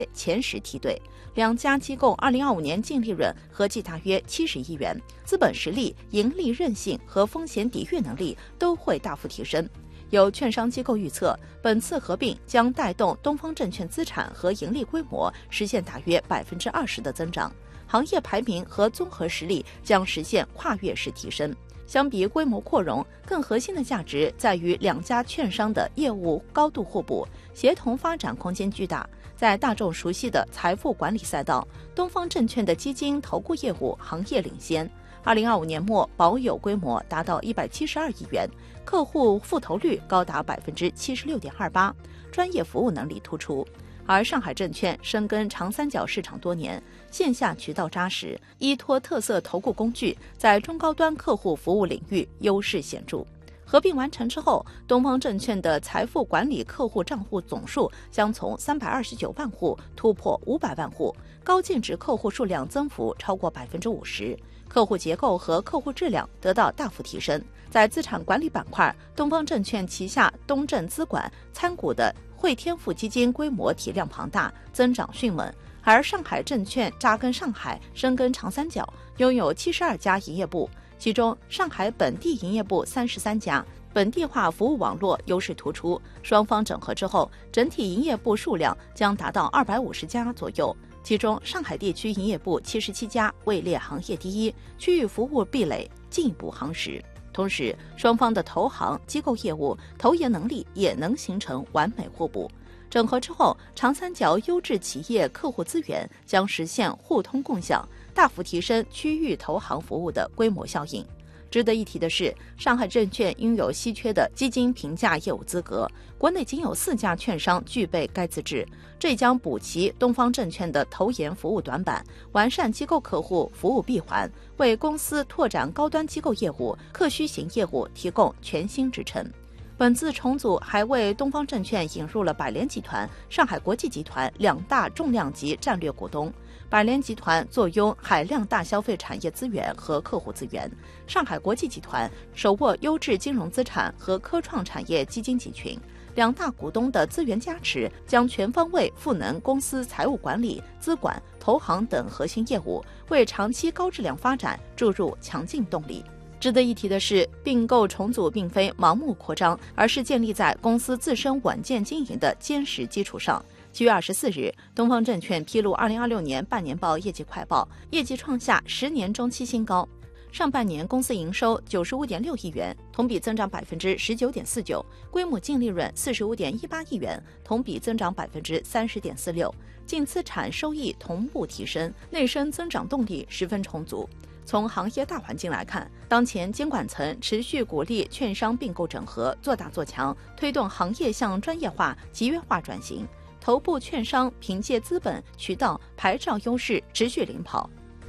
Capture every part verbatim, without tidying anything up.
前十梯队。两家机构二零二五年净利润合计大约七十亿元，资本实力、盈利韧性和风险抵御能力都会大幅提升。有券商机构预测，本次合并将带动东方证券资产和盈利规模实现大约百分之二十的增长，行业排名和综合实力将实现跨越式提升。相比规模扩容，更核心的价值在于两家券商的业务高度互补，协同发展空间巨大。在大众熟悉的财富管理赛道，东方证券的基金投顾业务行业领先。二零二五年末保有规模达到一百七十二亿元，客户复投率高达百分之七十六点二八，专业服务能力突出。而上海证券深耕长三角市场多年，线下渠道扎实，依托特色投顾工具，在中高端客户服务领域优势显著。合并完成之后，东方证券的财富管理客户账户总数将从三百二十九万户突破五百万户，高净值客户数量增幅超过百分之五十，客户结构和客户质量得到大幅提升。在资产管理板块，东方证券旗下东证资管参股的汇添富基金规模体量庞大，增长迅猛。而上海证券扎根上海，深耕长三角，拥有七十二家营业部，其中上海本地营业部三十三家，本地化服务网络优势突出。双方整合之后，整体营业部数量将达到二百五十家左右，其中上海地区营业部七十七家，位列行业第一，区域服务壁垒进一步夯实。同时，双方的投行、机构业务、投研能力也能形成完美互补。整合之后，长三角优质企业客户资源将实现互通共享，大幅提升区域投行服务的规模效应。值得一提的是，上海证券拥有稀缺的基金评价业务资格，国内仅有四家券商具备该资质，这将补齐东方证券的投研服务短板，完善机构客户服务闭环，为公司拓展高端机构业务、客需型业务提供全新支撑。本次重组还为东方证券引入了百联集团、上海国际集团两大重量级战略股东。百联集团坐拥海量大消费产业资源和客户资源，上海国际集团手握优质金融资产和科创产业基金集群。两大股东的资源加持，将全方位赋能公司财务管理、资管、投行等核心业务，为长期高质量发展注入强劲动力。值得一提的是，并购重组并非盲目扩张，而是建立在公司自身稳健经营的坚实基础上。七月二十四日，东方证券披露二零二六年半年报业绩快报，业绩创下十年中期新高。上半年公司营收九十五点六亿元，同比增长百分之十九点四九，规模净利润四十五点一八亿元，同比增长百分之三十点四六，净资产收益同步提升，内生增长动力十分充足。从行业大环境来看，当前监管层持续鼓励券商并购整合，做大做强，推动行业向专业化、集约化转型。头部券商凭借资本、渠道、牌照优势持续领跑。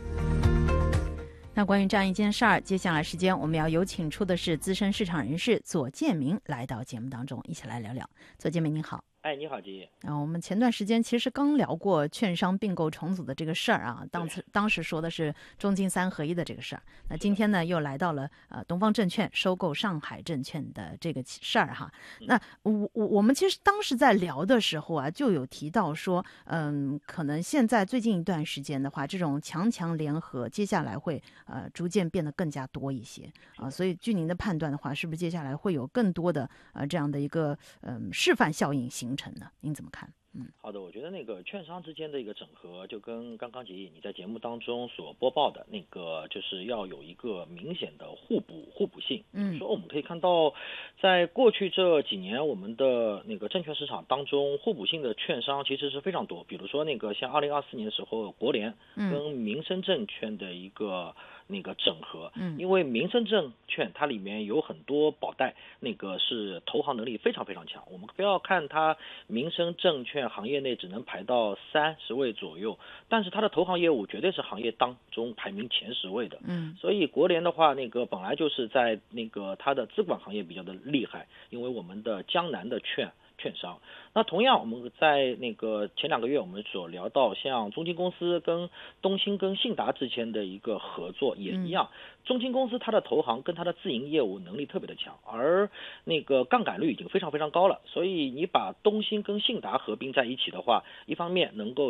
那关于这样一件事儿，接下来时间我们要有请出的是资深市场人士左建明来到节目当中，一起来聊聊。左建明您好。 哎，你好，杰爷。 啊，我们前段时间其实刚聊过券商并购重组的这个事儿啊，当时当时说的是中金三合一的这个事儿。那今天呢，又来到了呃东方证券收购上海证券的这个事儿哈。那我我我们其实当时在聊的时候啊，就有提到说，嗯，可能现在最近一段时间的话，这种强强联合，接下来会呃逐渐变得更加多一些啊。所以据您的判断的话，是不是接下来会有更多的呃这样的一个嗯、呃、示范效应形成呢？您怎么看？嗯， 好的，我觉得那个券商之间的一个整合，就跟刚刚杰毅你在节目当中所播报的那个，就是要有一个明显的互补互补性。嗯，说我们可以看到，在过去这几年，我们的那个证券市场当中，互补性的券商其实是非常多。比如说那个像二零二四年的时候，国联跟民生证券的一个那个整合，嗯，因为民生证券它里面有很多保代，那个是投行能力非常非常强。我们不要看它民生证券行业内只能排到三十位左右，但是它的投行业务绝对是行业当中排名前十位的。嗯，所以国联的话，那个本来就是在那个它的资管行业比较的厉害，因为我们的江南的券券商。那同样我们在那个前两个月我们所聊到像中金公司跟东兴跟信达之间的一个合作也一样，嗯、中金公司它的投行跟它的自营业务能力特别的强，而那个杠杆率已经非常非常高了，所以你把东兴跟信达合并在一起的话，一方面能够